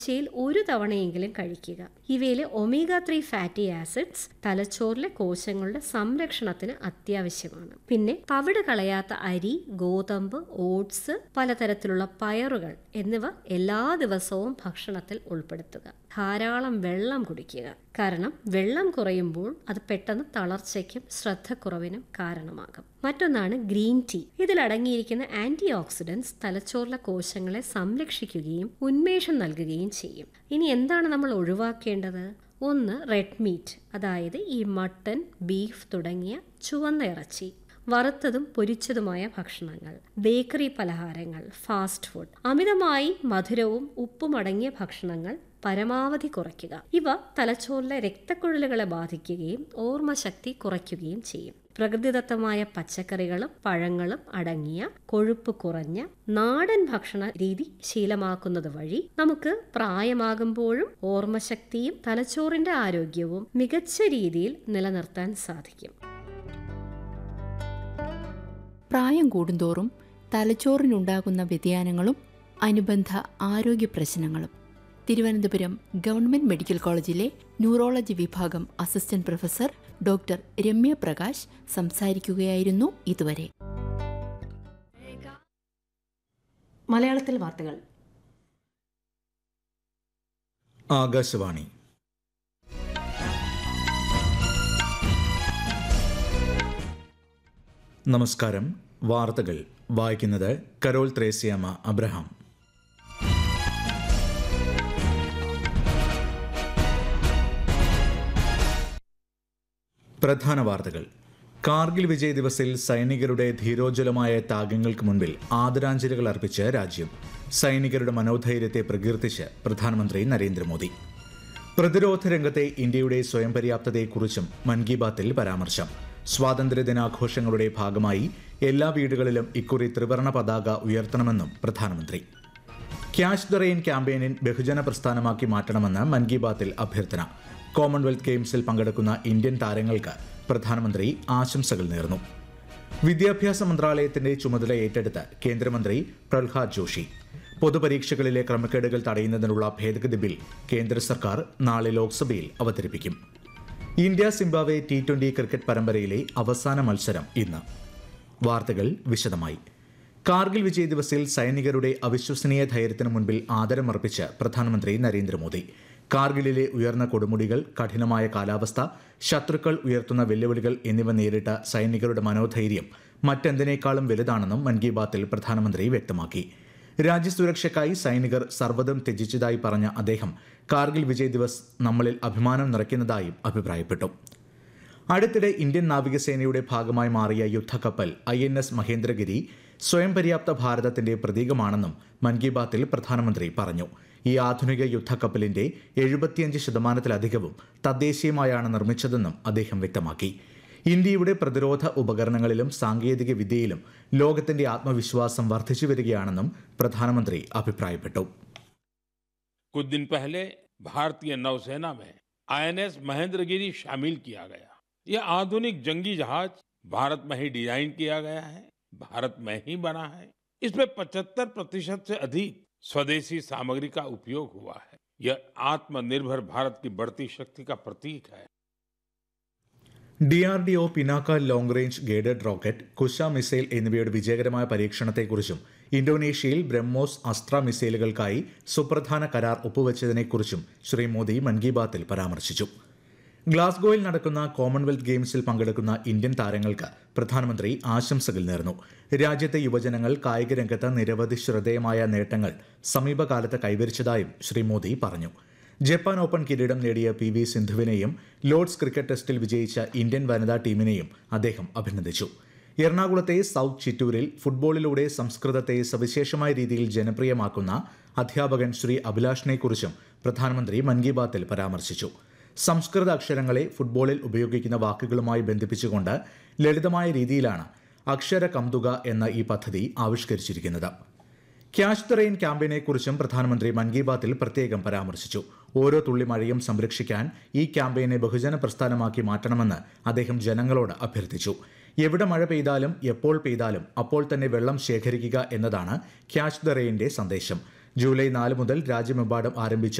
ആഴ്ചയിൽ ഒരു തവണയെങ്കിലും കഴിക്കുക. ഇവയിലെ ഒമേഗ 3 ഫാറ്റി ആസിഡ്സ് തലച്ചോറിലെ കോശങ്ങളുടെ സംരക്ഷണത്തിന് അത്യാവശ്യമാണ്. പിന്നെ തവിട് കളയാത്ത അരി, ഗോതമ്പ്, ഓട്സ്, പലതരത്തിലുള്ള പയറുകൾ എന്നിവ എല്ലാ ദിവസവും ഭക്ഷണത്തിൽ ഉൾപ്പെടുത്തുക. ധാരാളം വെള്ളം കുടിക്കുക. കാരണം വെള്ളം കുറയുമ്പോൾ അത് പെട്ടെന്ന് തളർച്ചയ്ക്കും ശ്രദ്ധക്കുറവിനും കാരണമാകും. മറ്റൊന്നാണ് ഗ്രീൻ ടീ. ഇതിലടങ്ങിയിരിക്കുന്ന ആന്റി ഓക്സിഡൻസ് തലച്ചോറിലെ കോശങ്ങളെ സംരക്ഷിക്കുകയും ഉന്മേഷം നൽകുകയും ചെയ്യും. ഇനി എന്താണ് നമ്മൾ ഒഴിവാക്കേണ്ടത്? ഒന്ന്, റെഡ് മീറ്റ്, അതായത് ഈ മട്ടൺ, ബീഫ് തുടങ്ങിയ ചുവന്ന ഇറച്ചി, വറുത്തതും പൊരിച്ചതുമായ ഭക്ഷണങ്ങൾ, ബേക്കറി പലഹാരങ്ങൾ, ഫാസ്റ്റ് ഫുഡ്, അമിതമായി മധുരവും ഉപ്പും അടങ്ങിയ ഭക്ഷണങ്ങൾ പരമാവധി കുറയ്ക്കുക. ഇവ തലച്ചോറിലെ രക്തക്കുഴലുകളെ ബാധിക്കുകയും ഓർമ്മശക്തി കുറയ്ക്കുകയും ചെയ്യും. പ്രകൃതിദത്തമായ പച്ചക്കറികളും പഴങ്ങളും അടങ്ങിയ കൊഴുപ്പ് കുറഞ്ഞ നാടൻ ഭക്ഷണ രീതി ശീലമാക്കുന്നത് വഴി നമുക്ക് പ്രായമാകുമ്പോഴും ഓർമ്മശക്തിയും തലച്ചോറിന്റെ ആരോഗ്യവും മികച്ച രീതിയിൽ നിലനിർത്താൻ സാധിക്കും. പ്രായം കൂടുന്തോറും തലച്ചോറിനുണ്ടാകുന്ന വ്യതിയാനങ്ങളും അനുബന്ധ ആരോഗ്യ പ്രശ്നങ്ങളും. തിരുവനന്തപുരം ഗവൺമെന്റ് മെഡിക്കൽ കോളേജിലെ ന്യൂറോളജി വിഭാഗം assistant professor doctor Ramya Prakash സംസാരിക്കുകയായിരുന്നു ഇതുവരെ. മലയാളത്തിൽ വാർത്തകൾ. ആകാശവാണി. നമസ്കാരം. വാർത്തകൾ വായിക്കുന്നത് കരോൾ ത്രേസ്യാമ അബ്രഹാം. പ്രധാന വാർത്തകൾ. കാർഗിൽ വിജയ് ദിവസിൽ സൈനികരുടെ ധീരോജ്വലമായ ത്യാഗങ്ങൾക്ക് മുൻപിൽ ആദരാഞ്ജലികൾ അർപ്പിച്ച് രാജ്യം. സൈനികരുടെ മനോധൈര്യത്തെ പ്രകീർത്തിച്ച് പ്രധാനമന്ത്രി നരേന്ദ്രമോദി. പ്രതിരോധ രംഗത്തെ ഇന്ത്യയുടെ സ്വയം പര്യാപ്തതയെക്കുറിച്ചും മൻ കി ബാത്തിൽ പരാമർശം. സ്വാതന്ത്ര്യദിനാഘോഷങ്ങളുടെ ഭാഗമായി എല്ലാ വീടുകളിലും ഇക്കുറി ത്രിവർണ പതാക ഉയർത്തണമെന്നും പ്രധാനമന്ത്രി. ക്യാച്ച് ദ റെയിൻ ക്യാമ്പയിനിൽ ബഹുജന പ്രസ്ഥാനമാക്കി മാറ്റണമെന്ന് മൻ കി ബാത്തിൽ അഭ്യർത്ഥന. കോമൺവെൽത്ത് ഗെയിംസിൽ പങ്കെടുക്കുന്ന ഇന്ത്യൻ താരങ്ങൾക്ക് പ്രധാനമന്ത്രി ആശംസകൾ നേർന്നു. വിദ്യാഭ്യാസ മന്ത്രാലയത്തിന്റെ ചുമതല ഏറ്റെടുത്ത് കേന്ദ്രമന്ത്രി പ്രഹ്ലാദ് ജോഷി. പൊതുപരീക്ഷകളിലെ ക്രമക്കേടുകൾ തടയുന്നതിനുള്ള ഭേദഗതി ബിൽ കേന്ദ്ര സർക്കാർ നാളെ ലോക്സഭയിൽ അവതരിപ്പിക്കും. ഇന്ത്യ സിംബാബ്വെ T20 ക്രിക്കറ്റ് പരമ്പരയിലെ അവസാന മത്സരം ഇന്ന്. വാർത്തകൾ വിശദമായി. കാർഗിൽ വിജയ് ദിവസിൽ സൈനികരുടെ അവിശ്വസനീയ ധൈര്യത്തിന് മുൻപിൽ ആദരമർപ്പിച്ച് പ്രധാനമന്ത്രി നരേന്ദ്രമോദി. കാർഗിലിലെ ഉയർന്ന കൊടുമുടികൾ, കഠിനമായ കാലാവസ്ഥ, ശത്രുക്കൾ ഉയർത്തുന്ന വെല്ലുവിളികൾ എന്നിവ നേരിട്ട സൈനികരുടെ മനോധൈര്യം മറ്റെന്തിനേക്കാളും വലുതാണെന്നും മൻ കി ബാത്തിൽ പ്രധാനമന്ത്രി വ്യക്തമാക്കി. രാജ്യസുരക്ഷയ്ക്കായി സൈനികർ സർവ്വതും ത്യജിച്ചതായി പറഞ്ഞ അദ്ദേഹം കാർഗിൽ വിജയ് ദിവസ് നമ്മളിൽ അഭിമാനം നിറയ്ക്കുന്നതായും അഭിപ്രായപ്പെട്ടു. അടുത്തിടെ ഇന്ത്യൻ നാവികസേനയുടെ ഭാഗമായി മാറിയ യുദ്ധക്കപ്പൽ INS മഹേന്ദ്രഗിരി സ്വയം പര്യാപ്ത ഭാരതത്തിന്റെ പ്രതീകമാണെന്നും മൻ കി ബാത്തിൽ പ്രധാനമന്ത്രി പറഞ്ഞു. ഈ ആധുനിക യുദ്ധക്കപ്പലിന്റെ 75% തദ്ദേശീയമായാണ് നിർമ്മിച്ചതെന്നും അദ്ദേഹം വ്യക്തമാക്കി. ഇന്ത്യയുടെ പ്രതിരോധ ഉപകരണങ്ങളിലും സാങ്കേതിക വിദ്യയിലും ലോകത്തിന്റെ ആത്മവിശ്വാസം വർദ്ധിച്ചു വരികയാണെന്നും പ്രധാനമന്ത്രി അഭിപ്രായപ്പെട്ടു. कुछ दिन पहले भारतीय नौसेना में INS महेंद्रगिरी शामिल किया गया। यह आधुनिक जंगी जहाज भारत में ही डिजाइन किया गया है, भारत में ही बना है। इसमें 75% से अधिक स्वदेशी सामग्री का उपयोग हुआ है। यह आत्मनिर्भर भारत की बढ़ती शक्ति का प्रतीक है। DRDO Pinaka long range guided rocket, Kusha missile എന്നിവയുടെ വിജയകരമായ പരീക്ഷണത്തെക്കുറിച്ചും ഇന്തോനേഷ്യയിൽ ബ്രഹ്മോസ് അസ്ത്ര മിസൈലുകൾക്കായി സുപ്രധാന കരാർ ഒപ്പുവെച്ചതിനെക്കുറിച്ചും ശ്രീ മോദി മൻ കി ബാത്തിൽ പരാമർശിച്ചു. ഗ്ലാസ്ഗോയിൽ നടക്കുന്ന കോമൺവെൽത്ത് ഗെയിംസിൽ പങ്കെടുക്കുന്ന ഇന്ത്യൻ താരങ്ങൾക്ക് പ്രധാനമന്ത്രി ആശംസകൾ നേർന്നു. രാജ്യത്തെ യുവജനങ്ങൾ കായിക രംഗത്ത് നിരവധി ശ്രദ്ധേയമായ നേട്ടങ്ങൾ സമീപകാലത്ത് കൈവരിച്ചതായും ശ്രീ മോദി പറഞ്ഞു. ജപ്പാൻ ഓപ്പൺ കിരീടം നേടിയ PV സിന്ധുവിനെയും ലോർഡ്സ് ക്രിക്കറ്റ് ടെസ്റ്റിൽ വിജയിച്ച ഇന്ത്യൻ വനിതാ ടീമിനെയും അദ്ദേഹം അഭിനന്ദിച്ചു. എറണാകുളത്തെ സൌത്ത് ചിറ്റൂരിൽ ഫുട്ബോളിലൂടെ സംസ്കൃതത്തെ സവിശേഷമായ രീതിയിൽ ജനപ്രിയമാക്കുന്ന അധ്യാപകൻ ശ്രീ അഭിലാഷിനെക്കുറിച്ചും പ്രധാനമന്ത്രി മൻ കി ബാത്തിൽ പരാമർശിച്ചു. സംസ്കൃത അക്ഷരങ്ങളെ ഫുട്ബോളിൽ ഉപയോഗിക്കുന്ന വാക്കുകളുമായി ബന്ധിപ്പിച്ചുകൊണ്ട് ലളിതമായ രീതിയിലാണ് അക്ഷര കംതുക എന്ന ഈ പദ്ധതി ആവിഷ്കരിച്ചിരിക്കുന്നത്. ക്യാച്ച് ദ റെയിൻ ക്യാമ്പയിനെക്കുറിച്ചും പ്രധാനമന്ത്രി മൻ കി ബാത്തിൽ പ്രത്യേകം പരാമർശിച്ചു. ഓരോ തുള്ളി മഴയും സംരക്ഷിക്കാൻ ഈ ക്യാമ്പയിനെ ബഹുജന പ്രസ്ഥാനമാക്കി മാറ്റണമെന്ന് അദ്ദേഹം ജനങ്ങളോട് അഭ്യർത്ഥിച്ചു. എവിടെ മഴ പെയ്താലും എപ്പോൾ പെയ്താലും അപ്പോൾ തന്നെ വെള്ളം ശേഖരിക്കുക എന്നതാണ് ക്യാച്ച് ദ റെയിൻ്റെ സന്ദേശം. ജൂലൈ 4 മുതൽ രാജ്യമെമ്പാടും ആരംഭിച്ച